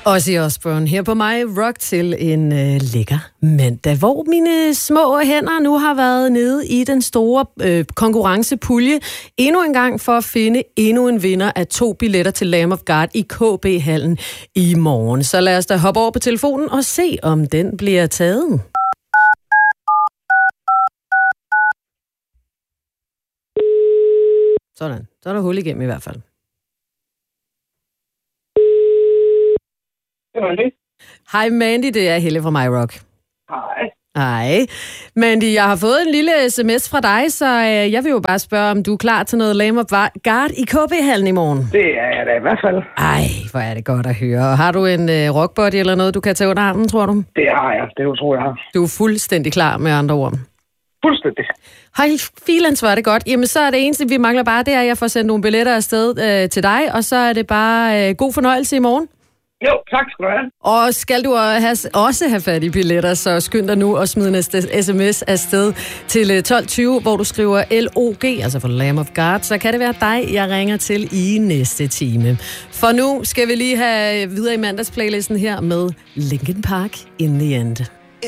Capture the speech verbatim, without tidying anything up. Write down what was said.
Ozzy Osbourne her på mig rock til en øh, lækker mandag, hvor mine små hænder nu har været nede i den store øh, konkurrencepulje endnu en gang for at finde endnu en vinder af to billetter til Lamb of God i K B-hallen i morgen. Så lad os da hoppe over på telefonen og se, om den bliver taget. Sådan, så er der hul igennem i hvert fald. Mandy. Hej Mandy, det er Helle fra My Rock. Hej. Hej. Mandy, jeg har fået en lille sms fra dig, så øh, jeg vil jo bare spørge, om du er klar til noget Lamb of God i K B-hallen i morgen? Det er jeg da i hvert fald. Ej, hvor er det godt at høre. Har du en øh, rockbody eller noget, du kan tage under armen, tror du? Det har jeg, det tror jeg har. Du er fuldstændig klar med andre ord. Fuldstændig. Hej, filans var det godt. Jamen, så er det eneste, vi mangler bare, det er, at jeg får sendt nogle billetter afsted øh, til dig, og så er det bare øh, god fornøjelse i morgen. Jo, tak skal du have. Og skal du have, også have fat i billetter, så skynd dig nu og smid en sms afsted til tolv tyve, hvor du skriver L O G, altså for Lamb of God, så kan det være dig, jeg ringer til i næste time. For nu skal vi lige have videre i mandagsplaylisten her med Linkin Park in the End.